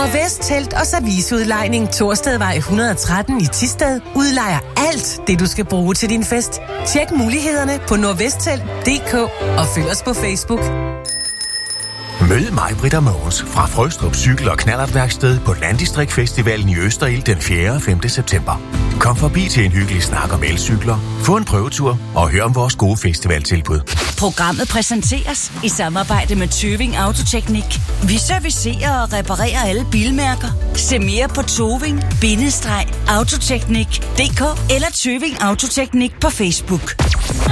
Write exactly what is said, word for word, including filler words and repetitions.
Nordvest Telt og Serviceudlejning Torstedvej et hundrede og tretten i Thisted udlejer alt det, du skal bruge til din fest. Tjek mulighederne på nordvesttelt punktum d k og følg os på Facebook. Mød mig, Britta Mogens fra Frøstrup Cykel- og Knallertværksted på Landdistrikt Festivalen i Østerild den fjerde og femte september. Kom forbi til en hyggelig snak om elcykler, få en prøvetur og hør om vores gode festivaltilbud. Programmet præsenteres i samarbejde med Tøving Autoteknik. Vi servicerer og reparerer alle bilmærker. Se mere på toving bindestreg autoteknik punktum d k eller Tøving Autoteknik på Facebook.